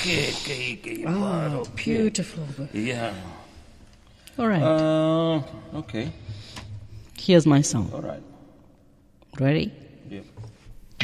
che imparo. Beautiful. Yeah. All right. Okay. Here's my song. All right. Ready?